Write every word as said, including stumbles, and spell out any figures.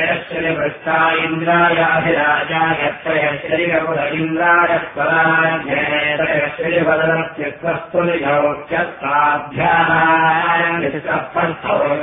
त्रयश्चर्यवृष्टा इन्द्रायाधिराजाय त्रयश्चर्यपुर इन्द्राय स्वराज्ञे त्रयश्चर्यवदनस्यत्वस्तुनिजौच्यस्ताभ्याम्